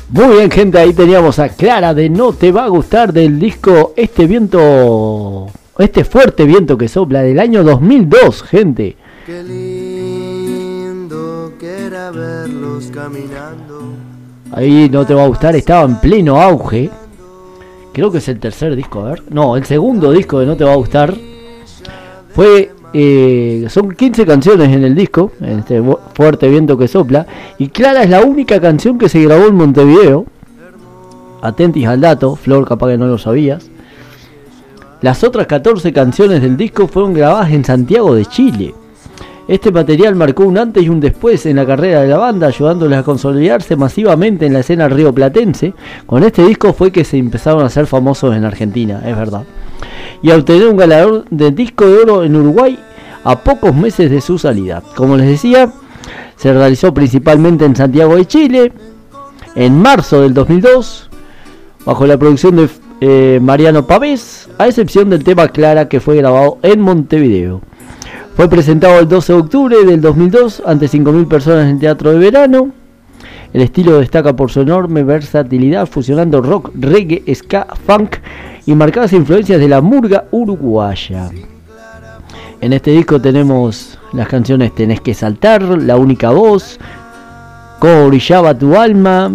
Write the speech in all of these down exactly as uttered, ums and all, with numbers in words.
Muy bien, gente, ahí teníamos a Clara de No Te Va a Gustar, del disco Este Viento, Este Fuerte Viento que Sopla, del año dos mil dos, gente. Qué lindo que era verlos caminando. Ahí No Te Va a Gustar estaba en pleno auge. Creo que es el tercer disco, a ver. No, el segundo disco de No Te Va a Gustar. Fue... Eh, son quince canciones en el disco, en este Fuerte Viento que Sopla, y Clara es la única canción que se grabó en Montevideo. Atentis al dato, Flor, capaz que no lo sabías. Las otras catorce canciones del disco fueron grabadas en Santiago de Chile. Este material marcó un antes y un después en la carrera de la banda, ayudándoles a consolidarse masivamente en la escena rioplatense. Con este disco fue que se empezaron a hacer famosos en Argentina, es verdad, y a obtener un galardón de disco de oro en Uruguay a pocos meses de su salida. Como les decía, se realizó principalmente en Santiago de Chile en marzo del dos mil dos, bajo la producción de eh, Mariano Pavés, a excepción del tema Clara, que fue grabado en Montevideo. Fue presentado el doce de octubre del dos mil dos ante cinco mil personas en Teatro de Verano. El estilo destaca por su enorme versatilidad, fusionando rock, reggae, ska, funk y marcadas influencias de la murga uruguaya. En este disco tenemos las canciones Tenés que Saltar, La Única Voz, Cómo Brillaba Tu Alma,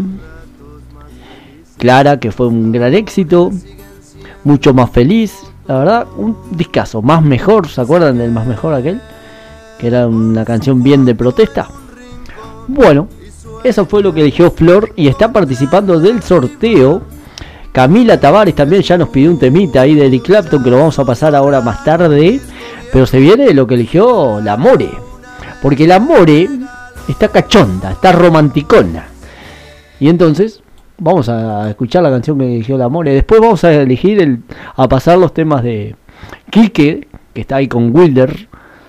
Clara, que fue un gran éxito, Mucho Más Feliz. La verdad, un discazo. Más Mejor, ¿se acuerdan del Más Mejor aquel? Que era una canción bien de protesta. Bueno, eso fue lo que eligió Flor y está participando del sorteo. Camila Tavares también ya nos pidió un temita ahí de Eric Clapton, que lo vamos a pasar ahora más tarde. Pero se viene lo que eligió la More. Porque la More está cachonda, está romanticona. Y entonces... vamos a escuchar la canción que eligió la More. Después vamos a elegir el, a pasar los temas de Quique, que está ahí con Wilder.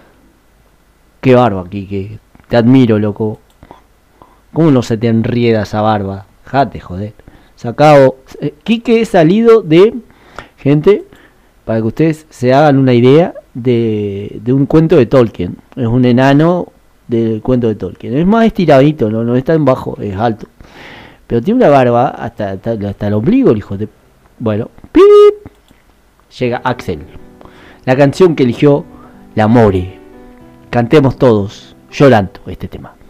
Qué barba, Quique. Te admiro, loco. ¿Cómo no se te enrieda esa barba? Jate, joder. Sacado. Eh, Quique es salido de... gente, para que ustedes se hagan una idea de, de un cuento de Tolkien. Es un enano del cuento de Tolkien. Es más estiradito, no, no está en bajo, es alto. Pero tiene una barba hasta, hasta, hasta el ombligo, el hijo de... Bueno, ¡pip! Llega Axel. La canción que eligió la More. Cantemos todos, llorando, este tema.